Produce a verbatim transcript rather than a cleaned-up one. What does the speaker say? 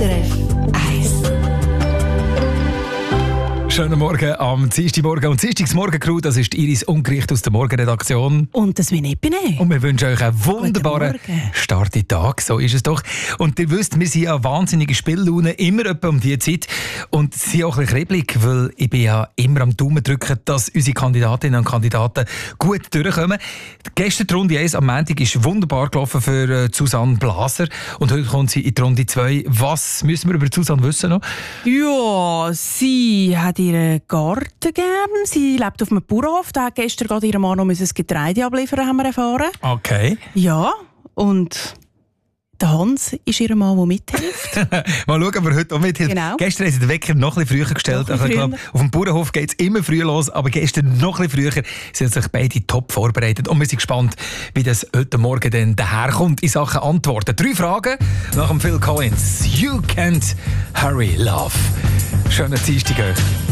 F eins. Schönen Morgen am Dienstagmorgen. Und Dienstagsmorgen-Crew, das ist Iris Ungericht aus der Morgenredaktion. Und das bin ich. Und wir wünschen euch einen wunderbaren Start in den Tag. So ist es doch. Und ihr wisst, wir sind ja wahnsinnige Spiellaune, immer etwa um diese Zeit. Und sie sind auch ein bisschen kribbelig, weil ich bin ja immer am Daumen drücken, dass unsere Kandidatinnen und Kandidaten gut durchkommen. Gestern die Runde eins am Montag ist wunderbar gelaufen für äh, Susanne Blaser. Und heute kommt sie in die Runde zwei. Was müssen wir über Susanne wissen noch? Ja, sie hat ihren Garten gern. Sie lebt auf einem Bauernhof. Da hat gestern gerade ihre Mann noch das Getreide abliefern, haben wir erfahren. Okay. Ja, und der Hans ist ihr Mann, der mithilft. Mal schauen, ob er heute auch mithilft. Genau. Gestern haben sie den Wecker noch ein bisschen früher gestellt. Also, ich glaube, auf dem Bauernhof geht es immer früh los, aber gestern noch ein bisschen früher. Sie haben sich beide top vorbereitet und wir sind gespannt, wie das heute Morgen dann daherkommt in Sachen Antworten. Drei Fragen nach dem Phil Collins. You can't hurry, love. Schönen Dienstag euch.